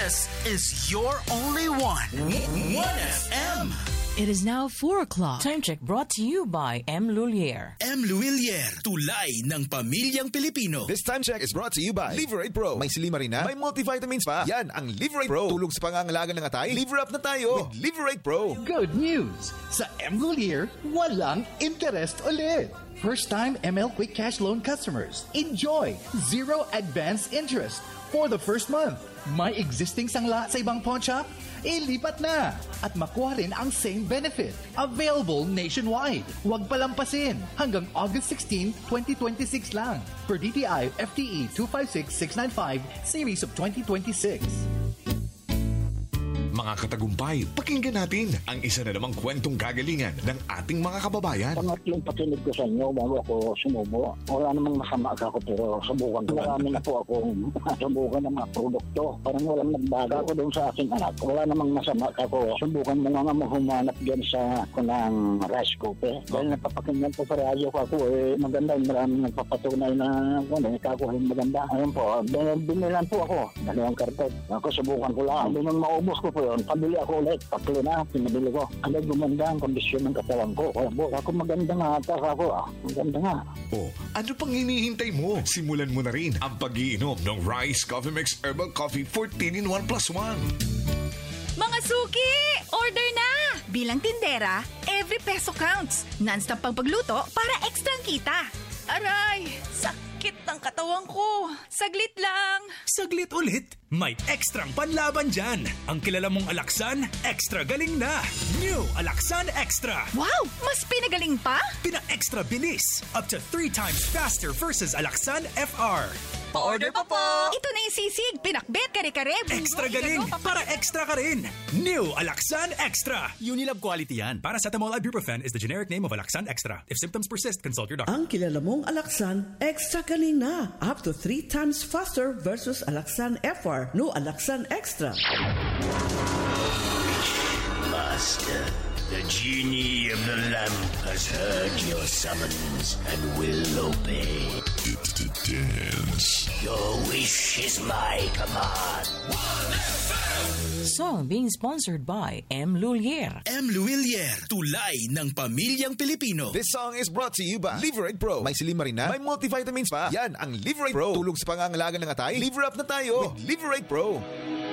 This is your only one. 1FM. It is now 4 o'clock. Time check brought to you by M. Lulier. M. Luilier, tulay ng pamilyang Pilipino. This time check is brought to you by Liverate Pro. May silimarina, may multivitamins pa. Yan ang Liverate Pro. Tulog sa pangangalaga ng atay, liver up na tayo with Liverate Pro. Good news! Sa M. Lulier, walang interest ulit. First-time ML Quick Cash Loan customers, enjoy zero advance interest for the first month. May existing sangla sa ibang pawn shop? Ilipat na! At makuha rin ang same benefit. Available nationwide. Huwag palampasin. Hanggang August 16, 2026 lang. Per DTI FTE 256695, Series of 2026. Mga katagumpay, pakinggan natin ang isa na namang kwentong kagalingan ng ating mga kababayan. Pangatlong pakinig ko sa inyo bago ako sumubo. Wala namang masama ako pero subukan ko. Marami na po akong subukan ng mga produkto. Parang walang nagbago ako doon sa aking anak. Wala namang masama ako. Subukan mo nga humanap dyan sa ng rice cooker. Dahil napapakinggan ko sa radyo ko ako maganda. Maraming nagpapatunay na kakuha yung maganda. Ayun po, binilan po ako. Dalawang karton. Ako subukan ko lang. Hindi nang maubos ko po yun. Pabili ako ulit. Tatlo na, pinabili ko. Agad gumanda ang kondisyon ng katawan ko. Kaya po, ako maganda nga ata ako. Maganda nga. O, ano pang hinihintay mo? Simulan mo na rin ang pag-iinom ng Rice Coffee Mix Herbal Coffee 14-in-1+1. Mga suki! Order na! Bilang tindera, every peso counts. Non-stop pang pagluto para ekstrang kita. Aray! Sakit ng katawan ko. Saglit lang. Saglit ulit? May ekstrang panlaban dyan. Ang kilala mong Alaxan, extra galing na. New Alaxan Extra. Wow! Mas pinagaling pa? Pina-extra bilis. Up to 3 times faster versus Alaxan FR. Pa-order pa po! Ito na yung sisig. Pinakbet, kare-kare. Extra galing para extra ka rin. New Alaxan Extra. Unilab quality yan. Paracetamol Ibuprofen is the generic name of Alaxan Extra. If symptoms persist, consult your doctor. Ang kilala mong Alaxan, extra galing na. Up to 3 times faster versus Alaxan FR. No Alaxan Extra. Master, the genie of the lamp has heard your summons and will obey. It's to dance. Your wish is my command. Song being sponsored by M. Lulier. M. Luilier, tulay ng pamilyang Pilipino. This song is brought to you by Liverate Pro. May silimarina, may multivitamins pa. Yan ang Liverate Pro. Tulog sa pangangalaga ng atay, liver up na tayo with Liverate Pro.